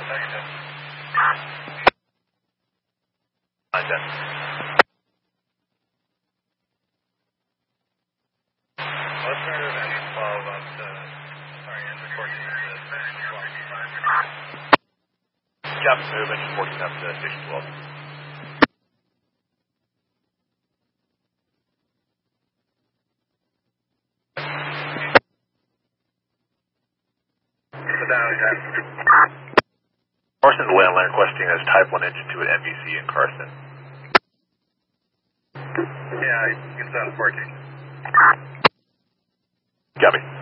Captain Move, engine 14 up to station 12. Carson to landline requesting as Type 1 engine to an NBC in Carson. Yeah, you can sound 14. Copy.